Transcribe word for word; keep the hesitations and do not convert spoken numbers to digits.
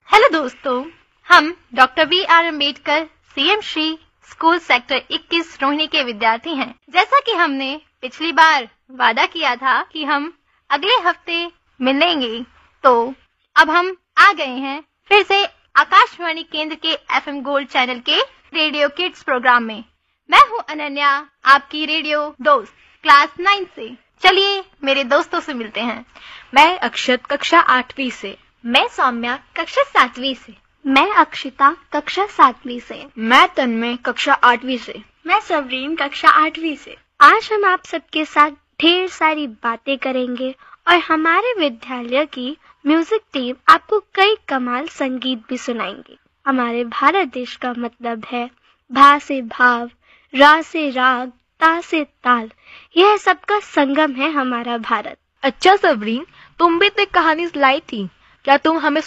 Hello दोस्तों, हम doctor B are Ambedkar CM Shri school sector इक्कीस रोहिणी के विद्यार्थी हैं। जैसा कि हमने पिछली बार वादा किया था कि हम अगले हफ्ते मिलेंगे, तो अब हम आ गए हैं फिर से आकाशवाणी केंद्र के एफएम गोल्ड चैनल के रेडियो किड्स प्रोग्राम में। मैं हूं अनन्या, आपकी रेडियो दोस्त क्लास नाइन से। चलिए मेरे दोस्तों से मिलते हैं। मैं अक्षत कक्षा आठवीं से। मैं सौम्या कक्षा सातवीं से। मैं अक्षिता कक्षा सातवीं से। मैं तन्मय कक्षा आठवीं से। मैं सबरीन कक्षा आठवीं से। आज हम आप सबके साथ ढेर सारी बातें करेंगे और हमारे विद्यालय की म्यूजिक टीम आपको कई कमाल संगीत भी सुनाएंगे। हमारे भारत देश का मतलब है भा से भाव, रा से राग, ता से ताल। यह सबका संगम है हमारा भारत। अच्छा सबरीन, तुम भी तो एक कहानी लाई थी, क्या तुम हमें